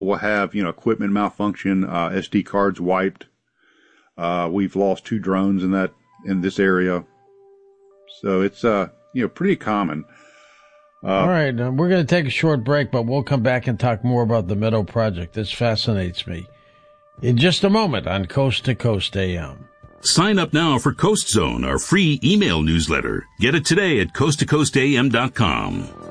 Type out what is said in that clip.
will have, equipment malfunction, SD cards wiped. We've lost 2 drones in this area. So it's, pretty common. All right. We're going to take a short break, but we'll come back and talk more about the Meadow Project. This fascinates me. In just a moment on Coast to Coast AM. Sign up now for Coast Zone, our free email newsletter. Get it today at coasttocoastam.com.